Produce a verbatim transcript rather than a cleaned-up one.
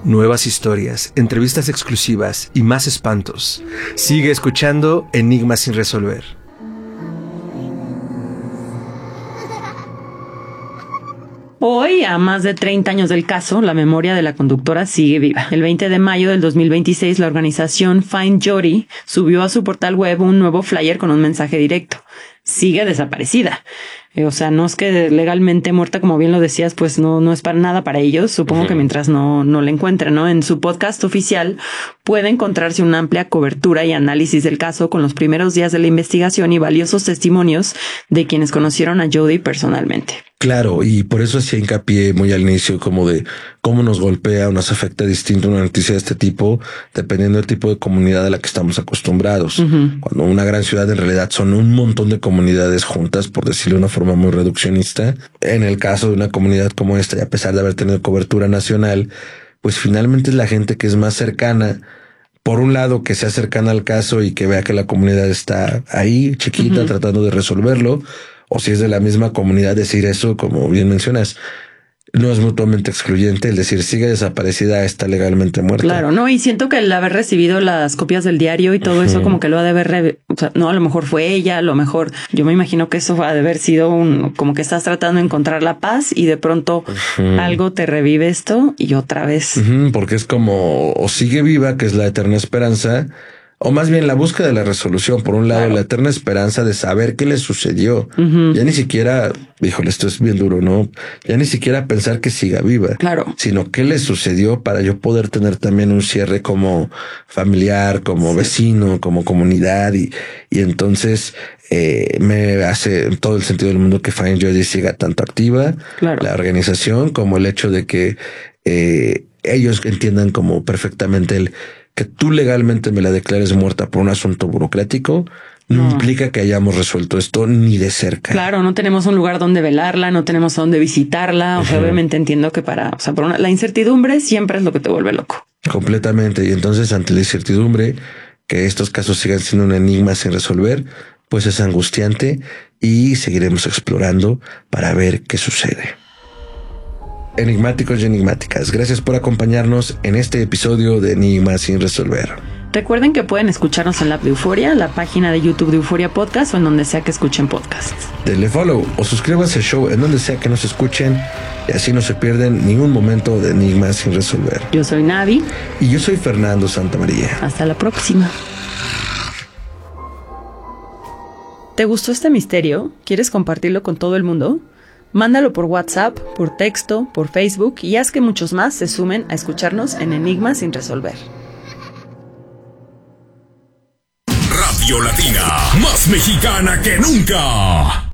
nuevas historias, entrevistas exclusivas y más espantos. Sigue escuchando Enigmas sin resolver. Hoy, a más de treinta años del caso, la memoria de la conductora sigue viva. El veinte de mayo del dos mil veintiséis, la organización Find Jodi subió a su portal web un nuevo flyer con un mensaje directo. Sigue desaparecida. Eh, o sea, no es que legalmente muerta, como bien lo decías, pues no, no es para nada para ellos. Supongo uh-huh. que mientras no, no la encuentren, ¿no? En su podcast oficial puede encontrarse una amplia cobertura y análisis del caso con los primeros días de la investigación y valiosos testimonios de quienes conocieron a Jodi personalmente. Claro, y por eso hacía hincapié muy al inicio como de cómo nos golpea o nos afecta distinto una noticia de este tipo, dependiendo del tipo de comunidad a la que estamos acostumbrados. Uh-huh. Cuando una gran ciudad en realidad son un montón de comunidades juntas, por decirlo de una forma muy reduccionista. En el caso de una comunidad como esta, y a pesar de haber tenido cobertura nacional, pues finalmente es la gente que es más cercana. Por un lado, que sea cercana al caso y que vea que la comunidad está ahí, chiquita, uh-huh. tratando de resolverlo. O si es de la misma comunidad, decir eso, como bien mencionas, no es mutuamente excluyente. El decir sigue desaparecida, está legalmente muerta. Claro, no, y siento que el haber recibido las copias del diario y todo uh-huh. eso como que lo ha de haber, re- o sea, no, a lo mejor fue ella, a lo mejor, yo me imagino que eso ha de haber sido un, como que estás tratando de encontrar la paz y de pronto uh-huh. algo te revive esto y otra vez. Uh-huh, porque es como, o sigue viva, que es la eterna esperanza, o más bien la búsqueda de la resolución. Por un lado, claro. la eterna esperanza de saber qué le sucedió. Uh-huh. Ya ni siquiera, híjole, esto es bien duro, ¿no? Ya ni siquiera pensar que siga viva. Claro. Sino qué le sucedió para yo poder tener también un cierre como familiar, como sí. vecino, como comunidad. Y, y entonces eh, me hace todo el sentido del mundo que Find Jodi siga tanto activa. Claro. La organización, como el hecho de que eh, ellos entiendan como perfectamente el que tú legalmente me la declares muerta por un asunto burocrático, no, no implica que hayamos resuelto esto ni de cerca. Claro, no tenemos un lugar donde velarla, no tenemos a dónde visitarla. O sea, uh-huh. obviamente entiendo que para, o sea, por una, la incertidumbre siempre es lo que te vuelve loco. Completamente. Y entonces, ante la incertidumbre, que estos casos sigan siendo un enigma sin resolver, pues es angustiante y seguiremos explorando para ver qué sucede. Enigmáticos y enigmáticas, gracias por acompañarnos en este episodio de Enigmas sin resolver. Recuerden que pueden escucharnos en la app de Euforia, la página de YouTube de Euforia Podcast o en donde sea que escuchen podcasts. Denle follow o suscríbanse al show en donde sea que nos escuchen y así no se pierden ningún momento de Enigmas sin resolver. Yo soy Navi. Y yo soy Fernando Santamaría. Hasta la próxima. ¿Te gustó este misterio? ¿Quieres compartirlo con todo el mundo? Mándalo por WhatsApp, por texto, por Facebook y haz que muchos más se sumen a escucharnos en Enigmas sin resolver. Radio Latina, más mexicana que nunca.